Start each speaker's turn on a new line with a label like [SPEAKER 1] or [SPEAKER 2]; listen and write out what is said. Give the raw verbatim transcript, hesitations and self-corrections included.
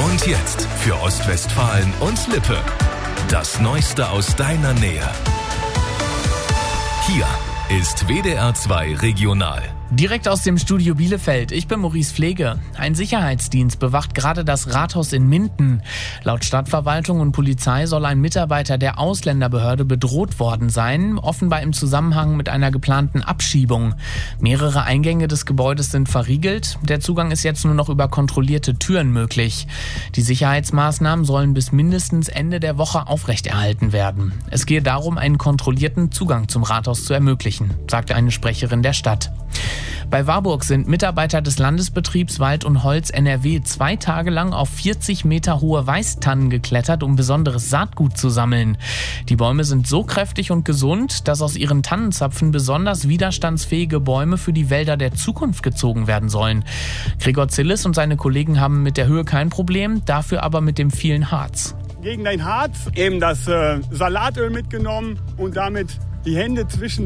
[SPEAKER 1] Und jetzt für Ostwestfalen und Lippe. Das Neueste aus deiner Nähe. Hier ist W D R zwei Regional.
[SPEAKER 2] Direkt aus dem Studio Bielefeld. Ich bin Maurice Pflege. Ein Sicherheitsdienst bewacht gerade das Rathaus in Minden. Laut Stadtverwaltung und Polizei soll ein Mitarbeiter der Ausländerbehörde bedroht worden sein, offenbar im Zusammenhang mit einer geplanten Abschiebung. Mehrere Eingänge des Gebäudes sind verriegelt. Der Zugang ist jetzt nur noch über kontrollierte Türen möglich. Die Sicherheitsmaßnahmen sollen bis mindestens Ende der Woche aufrechterhalten werden. Es gehe darum, einen kontrollierten Zugang zum Rathaus zu ermöglichen, sagte eine Sprecherin der Stadt. Bei Warburg sind Mitarbeiter des Landesbetriebs Wald und Holz N R W zwei Tage lang auf vierzig Meter hohe Weißtannen geklettert, um besonderes Saatgut zu sammeln. Die Bäume sind so kräftig und gesund, dass aus ihren Tannenzapfen besonders widerstandsfähige Bäume für die Wälder der Zukunft gezogen werden sollen. Gregor Zillis und seine Kollegen haben mit der Höhe kein Problem, dafür aber mit dem vielen Harz.
[SPEAKER 3] Gegen dein Harz eben das äh, Salatöl mitgenommen und damit die Hände zwischen